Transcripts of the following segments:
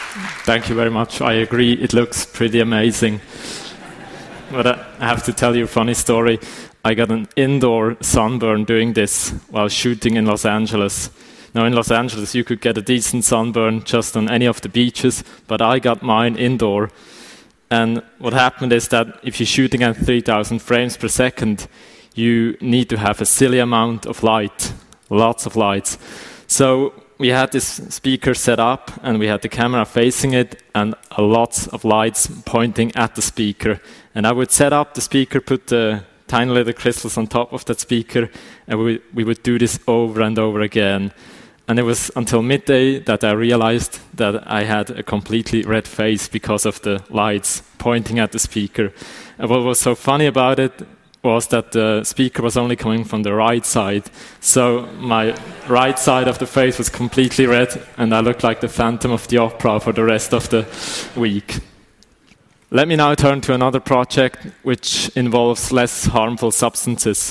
Thank you very much. I agree, it looks pretty amazing. But I have to tell you a funny story. I got an indoor sunburn doing this while shooting in Los Angeles. Now in Los Angeles you could get a decent sunburn just on any of the beaches, but I got mine indoor. And what happened is that if you're shooting at 3,000 frames per second, you need to have a silly amount of light, lots of lights. So we had this speaker set up and we had the camera facing it and lots of lights pointing at the speaker. And I would set up the speaker, put the tiny little crystals on top of that speaker, and we would do this over and over again. And it was until midday that I realized that I had a completely red face because of the lights pointing at the speaker. And what was so funny about it was that the speaker was only coming from the right side. So my right side of the face was completely red, and I looked like the Phantom of the Opera for the rest of the week. Let me now turn to another project which involves less harmful substances.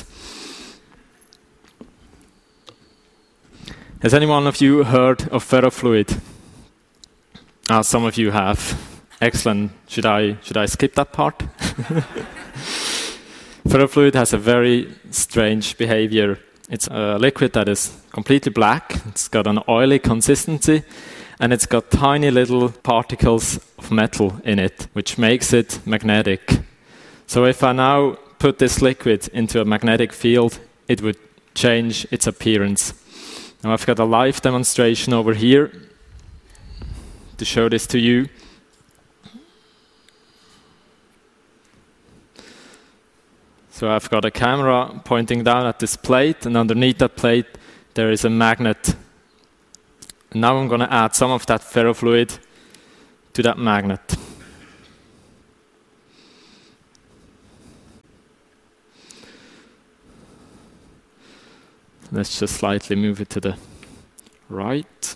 Has anyone of you heard of ferrofluid? Some of you have. Excellent. Should I skip that part? Ferrofluid has a very strange behavior. It's a liquid that is completely black. It's got an oily consistency, and it's got tiny little particles of metal in it, which makes it magnetic. So if I now put this liquid into a magnetic field, it would change its appearance. Now I've got a live demonstration over here to show this to you. So I've got a camera pointing down at this plate, and underneath that plate there is a magnet. And now I'm going to add some of that ferrofluid to that magnet. Let's just slightly move it to the right.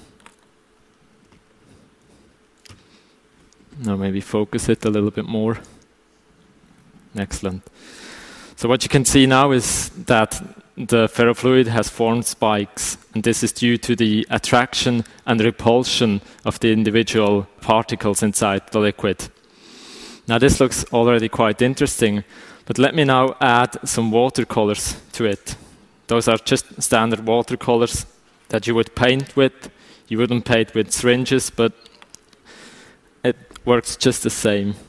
Now maybe focus it a little bit more. Excellent. So what you can see now is that the ferrofluid has formed spikes, and this is due to the attraction and repulsion of the individual particles inside the liquid. Now this looks already quite interesting, but let me now add some watercolors to it. Those are just standard watercolors that you would paint with. You wouldn't paint with syringes, but it works just the same.